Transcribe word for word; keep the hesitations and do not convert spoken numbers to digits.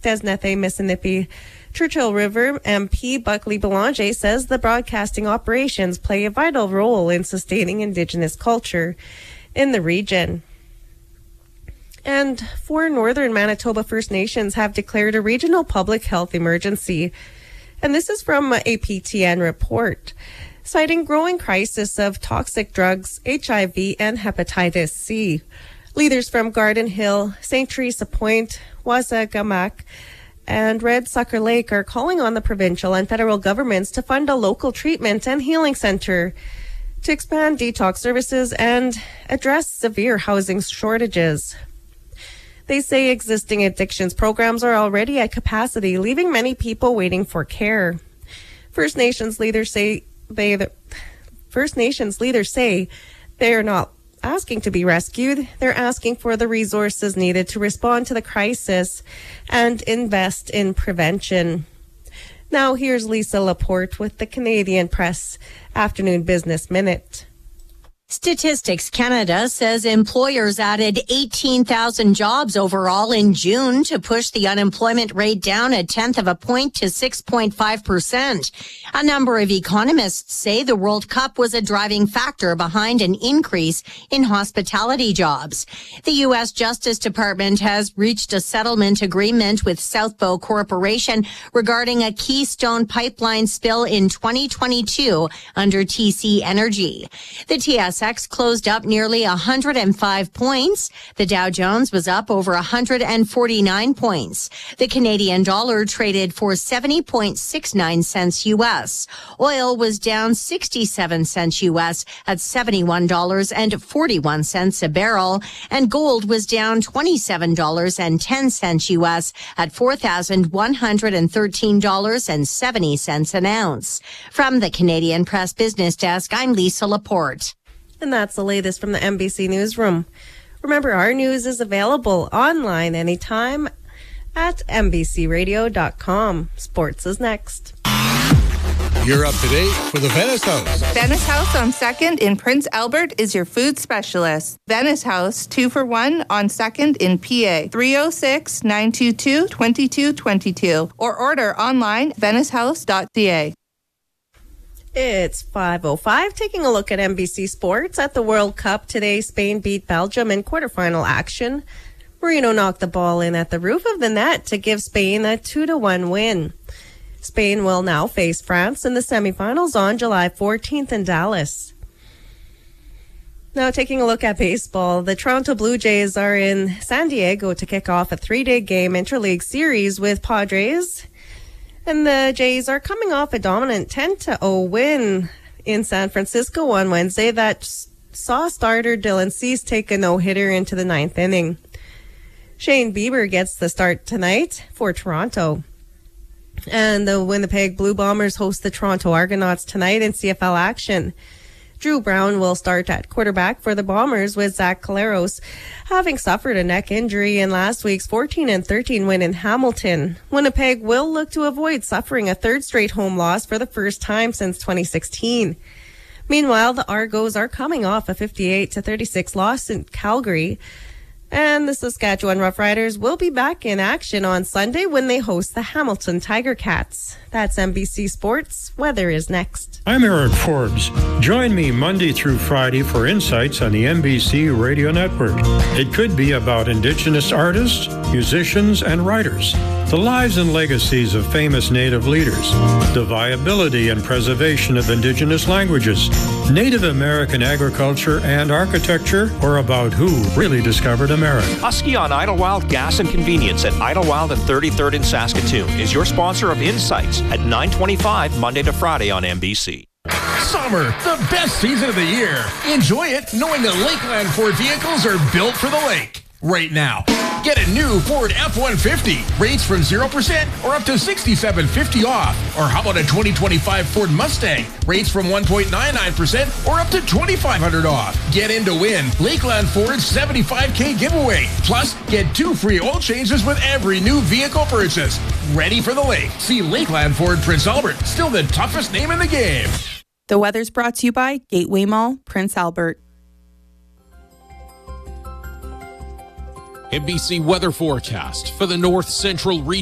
Desnethe Mississippi Churchill River M P Buckley Belanger says the broadcasting operations play a vital role in sustaining Indigenous culture in the region. And four northern Manitoba First Nations have declared a regional public health emergency. And this is from a P T N report, citing growing crisis of toxic drugs, H I V, and hepatitis C. Leaders from Garden Hill, Saint Teresa Point, Wasagamach, and Red Sucker Lake are calling on the provincial and federal governments to fund a local treatment and healing center to expand detox services and address severe housing shortages. They say existing addictions programs are already at capacity, leaving many people waiting for care. First Nations leaders say they First Nations leaders say they are not asking to be rescued. They're asking for the resources needed to respond to the crisis and invest in prevention. Now here's Lisa Laporte with the Canadian Press Afternoon Business Minute. Statistics Canada says employers added eighteen thousand jobs overall in June to push the unemployment rate down a tenth of a point to six point five percent. A number of economists say the World Cup was a driving factor behind an increase in hospitality jobs. The U S Justice Department has reached a settlement agreement with South Bow Corporation regarding a Keystone Pipeline spill in twenty twenty-two under T C Energy. The T S X closed up nearly one hundred five points. The Dow Jones was up over one hundred forty-nine points. The Canadian dollar traded for seventy point six nine cents U S. Oil was down sixty-seven cents U S at seventy-one dollars and forty-one cents a barrel, and gold was down twenty-seven dollars and ten cents U S at four thousand one hundred thirteen dollars and seventy cents an ounce. From the Canadian Press Business Desk, I'm Lisa Laporte. And that's the latest from the N B C Newsroom. Remember, our news is available online anytime at N B C radio dot com. Sports is next. You're up to date for the Venice House. Venice House on second in Prince Albert is your food specialist. Venice House, two for one on second in P A. three oh six, nine two two, two two two two. Or order online, venice house dot c a. It's five oh five. Taking a look at N B C Sports. At the World Cup today, Spain beat Belgium in quarterfinal action. Marino knocked the ball in at the roof of the net to give Spain a two to one win. Spain will now face France in the semifinals on July fourteenth in Dallas. Now taking a look at baseball, the Toronto Blue Jays are in San Diego to kick off a three-day game interleague series with Padres. And the Jays are coming off a dominant ten to oh win in San Francisco on Wednesday that saw starter Dylan Cease take a no-hitter into the ninth inning. Shane Bieber gets the start tonight for Toronto. And the Winnipeg Blue Bombers host the Toronto Argonauts tonight in C F L action. Drew Brown will start at quarterback for the Bombers with Zach Caleros having suffered a neck injury in last week's fourteen and thirteen win in Hamilton. Winnipeg will look to avoid suffering a third straight home loss for the first time since twenty sixteen. Meanwhile, the Argos are coming off a fifty-eight to thirty-six loss in Calgary. And the Saskatchewan Roughriders will be back in action on Sunday when they host the Hamilton Tiger Cats. That's N B C Sports. Weather is next. I'm Eric Forbes. Join me Monday through Friday for insights on the N B C Radio Network. It could be about Indigenous artists, musicians, and writers, the lives and legacies of famous Native leaders, the viability and preservation of Indigenous languages, Native American agriculture and architecture, or about who really discovered America. Husky on Idlewild Gas and Convenience at Idlewild and thirty-third in Saskatoon is your sponsor of Insights at nine twenty-five Monday to Friday on N B C. Summer, the best season of the year. Enjoy it knowing that Lakeland Ford vehicles are built for the lake. Right now, get a new Ford F one fifty. Rates from zero percent or up to sixty-seven fifty off. Or how about a twenty twenty-five Ford Mustang? Rates from one point nine nine percent or up to twenty-five hundred off. Get in to win Lakeland Ford's seventy-five K giveaway. Plus, get two free oil changes with every new vehicle purchase. Ready for the lake. See Lakeland Ford Prince Albert, still the toughest name in the game. The weather's brought to you by Gateway Mall, Prince Albert. N B C weather forecast for the north central region.